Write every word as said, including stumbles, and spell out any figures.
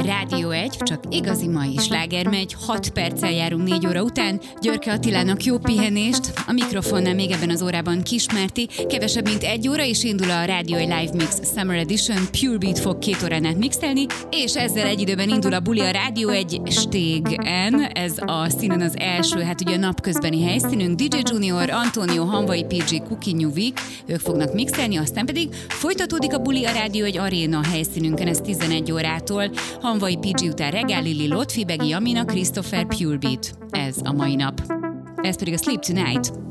Rádió egy, csak igazi mai sláger megy, hat perccel járunk négy óra után. Györke Attilának jó pihenést, a mikrofonnál még ebben az órában Kismárti. Kevesebb, mint egy óra, és indul a Rádió egy Live Mix Summer Edition. Pure Beat fog két órán át mixelni, és ezzel egy időben indul a buli a Rádió egy Stégen. Ez a színen az első, hát ugye a napközbeni helyszínünk. dé dzsé Junior, Antonio, Hanvai pé gé, Cookie New Week, ők fognak mixelni, aztán pedig folytatódik a buli a Rádió egy Aréna helyszínünkön, ez tizenegy órától. Hanvai pé gé után Regál Lili, Lotfi, Begi Amina, Christopher, Pure Beat. Ez a mai nap. Ez pedig a Sleep Tonight.